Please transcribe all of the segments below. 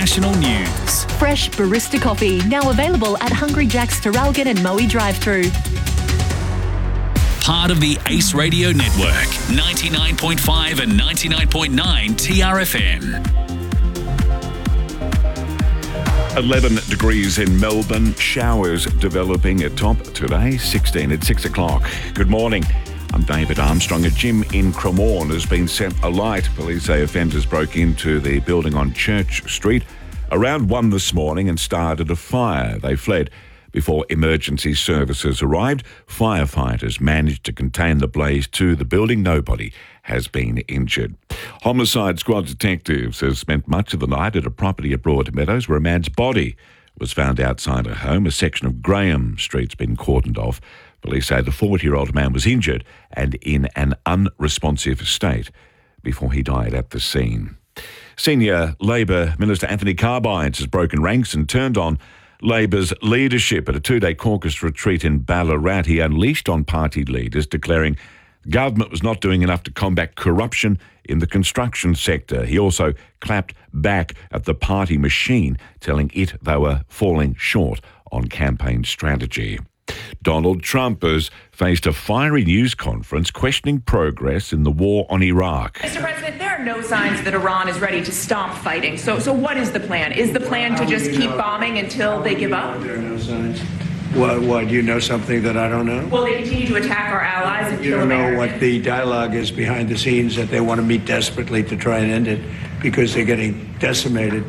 national news. Fresh barista coffee, now available at Hungry Jack's Terralgan and Moe drive-thru. Part of the Ace Radio Network, 99.5 and 99.9 TRFM. 11 degrees in Melbourne, showers developing at top today, 16 at 6 o'clock. Good morning. I'm David Armstrong. A gym in Cremorne has been set alight. Police say offenders broke into the building on Church Street around 1 this morning and started a fire. They fled before emergency services arrived. Firefighters managed to contain the blaze to the building. Nobody has been injured. Homicide Squad detectives have spent much of the night at a property at Broadmeadows where a man's body was found outside a home. A section of Graham Street's been cordoned off. Police say the 40-year-old man was injured and in an unresponsive state before he died at the scene. Senior Labor Minister Anthony Carbines has broken ranks and turned on Labor's leadership at a two-day caucus retreat in Ballarat. He unleashed on party leaders, declaring government was not doing enough to combat corruption in the construction sector. He also clapped back at the party machine, telling it they were falling short on campaign strategy. Donald Trump has faced a fiery news conference questioning progress in the war on Iraq. Mr. President, there are no signs that Iran is ready to stop fighting. So what is the plan? Is the plan to just keep bombing until they give up? There are no signs. What, do you know something that I don't know? Will they continue to attack our allies and You kill don't know Americans? what the dialogue is behind the scenes, that they want to meet desperately to try and end it because they're getting decimated.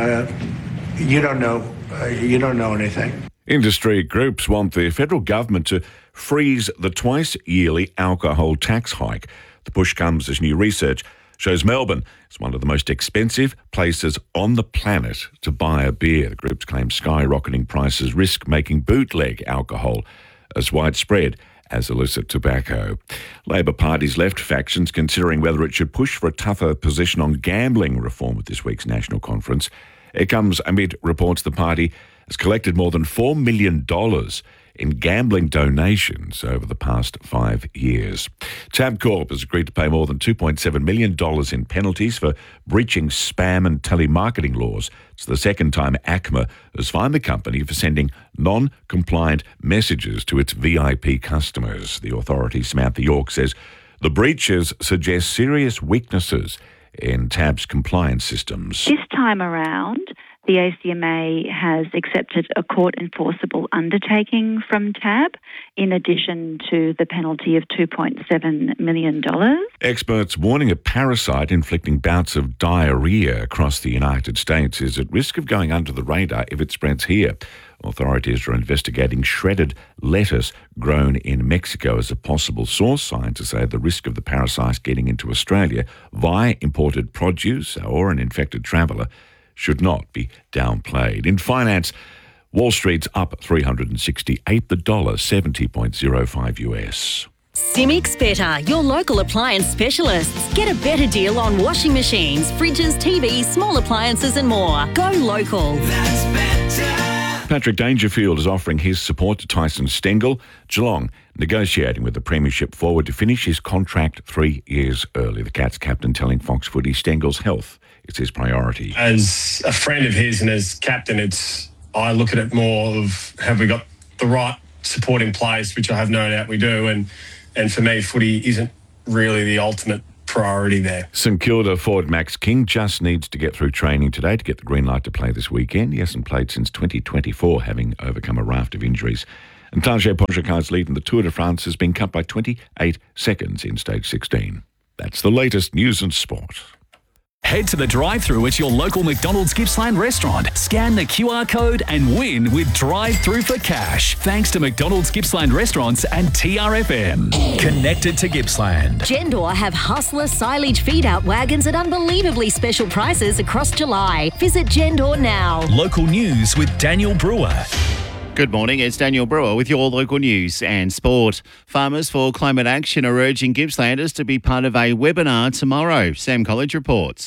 You don't know. You don't know anything. Industry groups want the federal government to freeze the twice-yearly alcohol tax hike. The push comes as new research shows Melbourne is one of the most expensive places on the planet to buy a beer. The groups claim skyrocketing prices risk making bootleg alcohol as widespread as illicit tobacco. Labor Party's left factions considering whether it should push for a tougher position on gambling reform at this week's national conference. It comes amid reports the party has collected more than $4 million in gambling donations over the past 5 years. Tabcorp has agreed to pay more than $2.7 million in penalties for breaching spam and telemarketing laws. It's the second time ACMA has fined the company for sending non-compliant messages to its VIP customers. The authority, Samantha York, says the breaches suggest serious weaknesses in Tab's compliance systems. This time around, the ACMA has accepted a court-enforceable undertaking from TAB in addition to the penalty of $2.7 million. Experts warning a parasite inflicting bouts of diarrhoea across the United States is at risk of going under the radar if it spreads here. Authorities are investigating shredded lettuce grown in Mexico as a possible source. Scientists say the risk of the parasite getting into Australia via imported produce or an infected traveller should not be downplayed. In finance, Wall Street's up 368, the dollar 70.05 US. Simics Better, your local appliance specialists. Get a better deal on washing machines, fridges, TVs, small appliances and more. Go local. That's better. Patrick Dangerfield is offering his support to Tyson Stengel. Geelong negotiating with the Premiership forward to finish his contract 3 years early. The Cats captain telling Fox Footy Stengel's health is his priority. As a friend of his and as captain, I look at it more of have we got the right support in place, which I have no doubt we do. And for me, footy isn't really the ultimate priority there. St Kilda forward Max King just needs to get through training today to get the green light to play this weekend. He hasn't played since 2024, having overcome a raft of injuries. And Tadej Pogacar's lead in the Tour de France has been cut by 28 seconds in stage 16. That's the latest news and sport. Head to the drive-thru at your local McDonald's Gippsland restaurant. Scan the QR code and win with drive-thru for cash. Thanks to McDonald's Gippsland restaurants and TRFM. Connected to Gippsland. Gendor have Hustler silage feed-out wagons at unbelievably special prices across July. Visit Gendor now. Local news with Daniel Brewer. Good morning, it's Daniel Brewer with your local news and sport. Farmers for Climate Action are urging Gippslanders to be part of a webinar tomorrow. Sam College reports.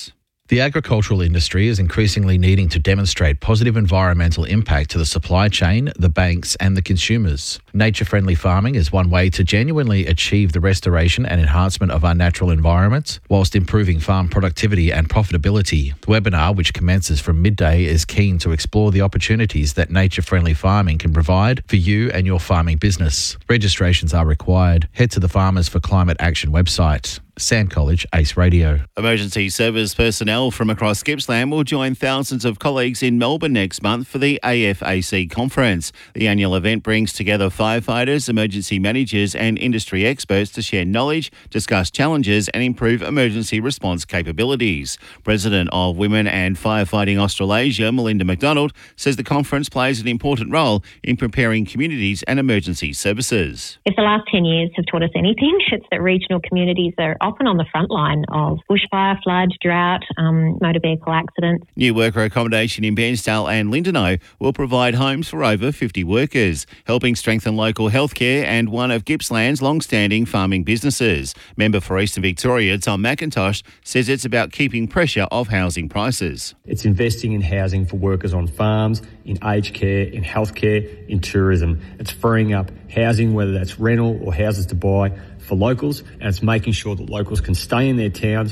The agricultural industry is increasingly needing to demonstrate positive environmental impact to the supply chain, the banks and the consumers. Nature-friendly farming is one way to genuinely achieve the restoration and enhancement of our natural environments, whilst improving farm productivity and profitability. The webinar, which commences from midday, is keen to explore the opportunities that nature-friendly farming can provide for you and your farming business. Registrations are required. Head to the Farmers for Climate Action website. Sam College, Ace Radio. Emergency service personnel from across Gippsland will join thousands of colleagues in Melbourne next month for the AFAC conference. The annual event brings together firefighters, emergency managers and industry experts to share knowledge, discuss challenges and improve emergency response capabilities. President of Women and Firefighting Australasia, Melinda McDonald, says the conference plays an important role in preparing communities and emergency services. If the last 10 years have taught us anything, it's that regional communities are often on the front line of bushfire, flood, drought, motor vehicle accidents. New worker accommodation in Bairnsdale and Lindenow will provide homes for over 50 workers, helping strengthen local healthcare and one of Gippsland's long-standing farming businesses. Member for Eastern Victoria, Tom McIntosh, says it's about keeping pressure off housing prices. It's investing in housing for workers on farms, in aged care, in healthcare, in tourism. It's freeing up housing, whether that's rental or houses to buy, for locals, and it's making sure that locals can stay in their towns.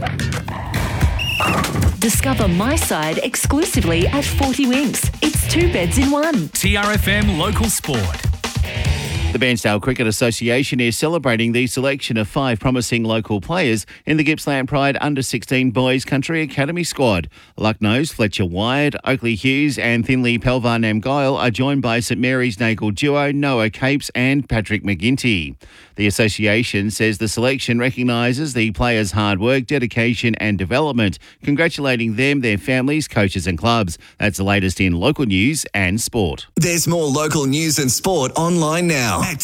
Discover My Side exclusively at 40 Winks. It's 2 beds in one. TRFM Local Sport. The Bairnsdale Cricket Association is celebrating the selection of 5 promising local players in the Gippsland Pride Under-16 Boys Country Academy squad. Lucknow's Fletcher Wyatt, Oakley Hughes and Thinley Pelvar Namgyle are joined by St Mary's Nagle duo Noah Capes and Patrick McGinty. The association says the selection recognises the players' hard work, dedication and development, congratulating them, their families, coaches and clubs. That's the latest in local news and sport. There's more local news and sport online now at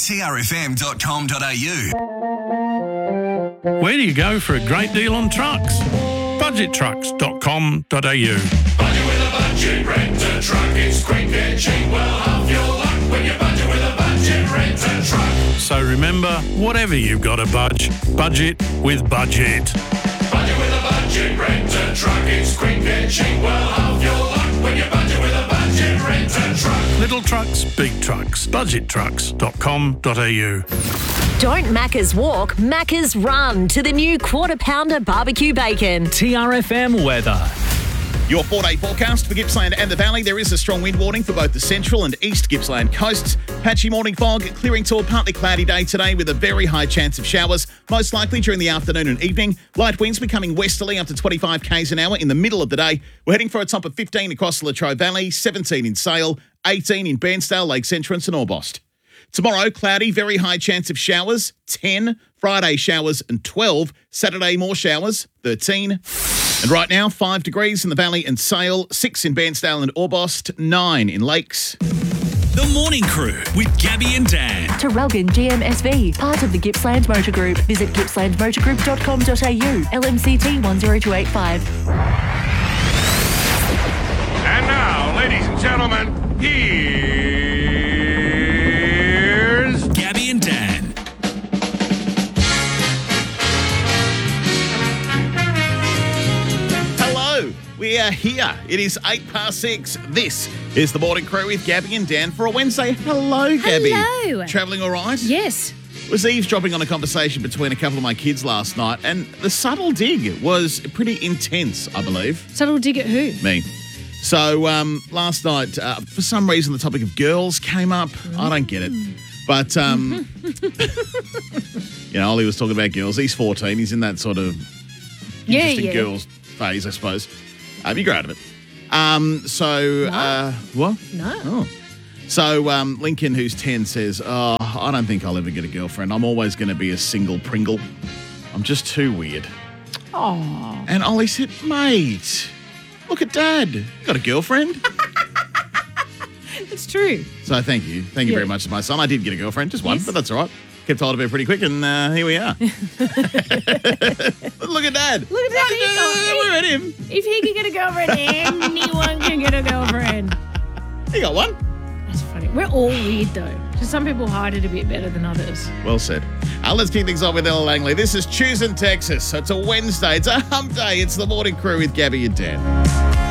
trfm.com.au. Where do you go for a great deal on trucks? Budgettrucks.com.au. Budget with a budget, rent a truck. It's quick and cheap. Well, half your luck when you budget with a budget, rent a truck. So remember, whatever you've got to budget with Budget. Budget with a budget, rent a truck. It's quick and cheap. Well, half your luck when you budget with a budget, rent a truck. Little trucks, big trucks. Budgettrucks.com.au. Don't Macca's walk, Macca's run to the new Quarter Pounder barbecue bacon. TRFM weather. Your 4-day forecast for Gippsland and the Valley. There is a strong wind warning for both the central and east Gippsland coasts. Patchy morning fog, clearing to a partly cloudy day today with a very high chance of showers, most likely during the afternoon and evening. Light winds becoming westerly up to 25 k's an hour in the middle of the day. We're heading for a top of 15 across the Latrobe Valley, 17 in Sale, 18 in Bairnsdale, Lakes Entrance and Orbost. Tomorrow, cloudy, very high chance of showers, 10. Friday, showers and 12. Saturday, more showers, 13. And right now, 5 degrees in the Valley and Sale, 6 in Bairnsdale and Orbost, 9 in Lakes. The Morning Crew with Gabby and Dan. Terrelgan GMSV, part of the Gippsland Motor Group. Visit gippslandmotorgroup.com.au. LMCT 10285. And now, ladies and gentlemen, here's Gabby and Dan. Hello, we are here. It is 6:08. This is the Morning Crew with Gabby and Dan for a Wednesday. Hello, Gabby. Hello. Travelling all right? Yes. Was eavesdropping on a conversation between a couple of my kids last night, and the subtle dig was pretty intense, I believe. Subtle dig at who? Me. So last night, for some reason, the topic of girls came up. I don't get it. But, Ollie was talking about girls. He's 14. He's in that sort of interesting girls phase, I suppose. You grow out of it. What? No. Oh. So Lincoln, who's 10, says, I don't think I'll ever get a girlfriend. I'm always going to be a single Pringle. I'm just too weird. Oh. And Ollie said, mate, look at Dad. You got a girlfriend? It's true. So thank you. Thank you very much to my son. I did get a girlfriend, just one, but that's all right. Kept hold of her pretty quick, and here we are. Look at Dad. Look at Dad. We're at him. If he can get a girlfriend, anyone can get a girlfriend. He got one. That's funny. We're all weird, though. Just some people hide it a bit better than others. Well said. Let's kick things off with Ella Langley. This is Choosing Texas. It's a Wednesday. It's a hump day. It's the morning crew with Gabby and Dan.